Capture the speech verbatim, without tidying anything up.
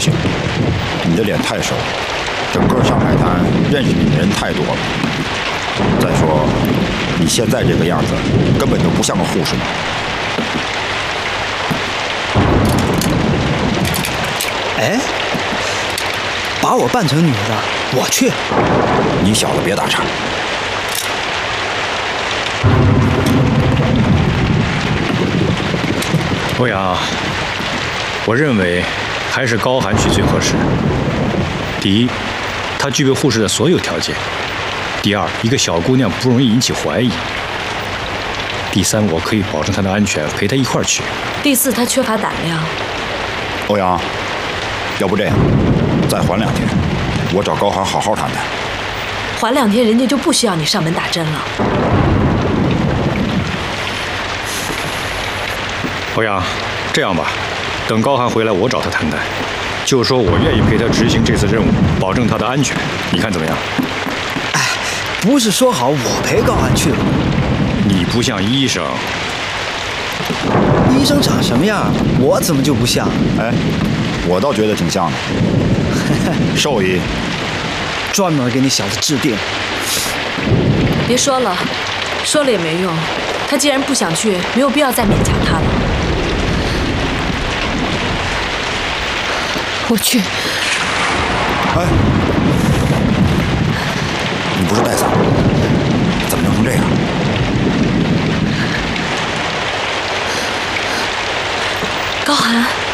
行，你的脸太熟，整个上海滩认识你的人太多了。再说，你现在这个样子，根本就不像个护士。 哎，把我扮成女的，我去。 你小子别打岔。 欧阳，我认为还是高寒去最合适。第一，她具备护士的所有条件；第二，一个小姑娘不容易引起怀疑；第三，我可以保证她的安全，陪她一块儿去； 第四，她缺乏胆量。 欧阳，要不这样，再缓两天，我找高寒好好谈谈。 缓两天，人家就不需要你上门打针了。 欧阳，这样吧，等高寒回来，我找他谈谈，就说我愿意陪他执行这次任务，保证他的安全，你看怎么样？ 哎，不是说好我陪高寒去了吗？ 你不像医生。 医生长什么样，我怎么就不像？ 哎，我倒觉得挺像的。兽医， 专门给你小子治病。 别说了，说了也没用。他既然不想去，没有必要再勉强他了。 我去。 哎，你不是带伞，怎么弄成这样？ 高寒。